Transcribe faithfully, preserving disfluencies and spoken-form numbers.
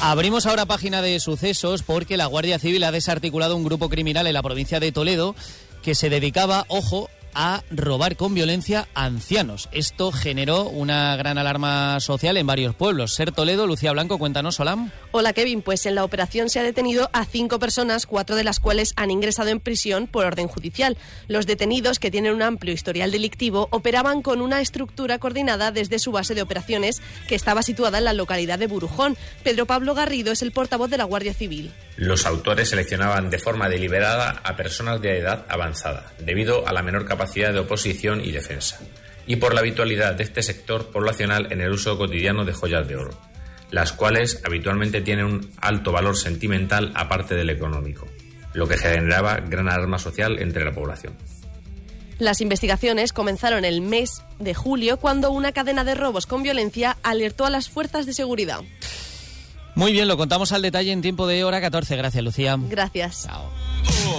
Abrimos ahora página de sucesos porque la Guardia Civil ha desarticulado un grupo criminal en la provincia de Toledo que se dedicaba, ojo, a robar con violencia a ancianos. Esto generó una gran alarma social en varios pueblos. Ser Toledo, Lucía Blanco, cuéntanos, Solam. Hola, Kevin. Pues en la operación se ha detenido a cinco personas, cuatro de las cuales han ingresado en prisión por orden judicial. Los detenidos, que tienen un amplio historial delictivo, operaban con una estructura coordinada desde su base de operaciones, que estaba situada en la localidad de Burujón. Pedro Pablo Garrido es el portavoz de la Guardia Civil. Los autores seleccionaban de forma deliberada a personas de edad avanzada, debido a la menor capacidad de oposición y defensa, y por la habitualidad de este sector poblacional en el uso cotidiano de joyas de oro, las cuales habitualmente tienen un alto valor sentimental aparte del económico, lo que generaba gran alarma social entre la población. Las investigaciones comenzaron el mes de julio cuando una cadena de robos con violencia alertó a las fuerzas de seguridad. Muy bien, lo contamos al detalle en tiempo de hora catorce. Gracias, Lucía. Gracias. Chao.